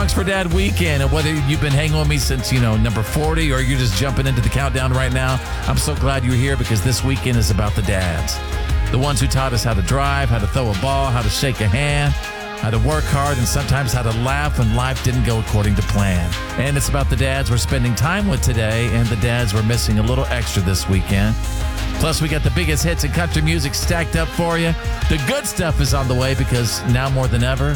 for Dad weekend, and whether you've been hanging with me since, number 40 or you're just jumping into the countdown right now, I'm so glad you're here because this weekend is about the dads. The ones who taught us how to drive, how to throw a ball, how to shake a hand, how to work hard, and sometimes how to laugh when life didn't go according to plan. And it's about the dads we're spending time with today and the dads we're missing a little extra this weekend. Plus, we got the biggest hits in country music stacked up for you. The good stuff is on the way because now more than ever,